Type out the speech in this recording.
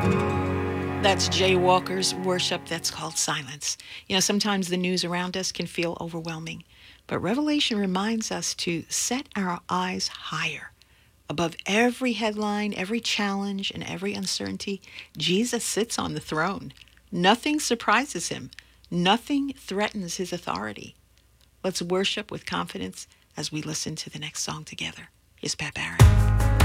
That's Jay Walker's worship that's called silence. Sometimes the news around us can feel overwhelming, but Revelation reminds us to set our eyes higher. Above every headline, every challenge, and every uncertainty, Jesus sits on the throne. Nothing surprises him. Nothing threatens his authority. Let's worship with confidence as we listen to the next song together. Here's Pat Barrett.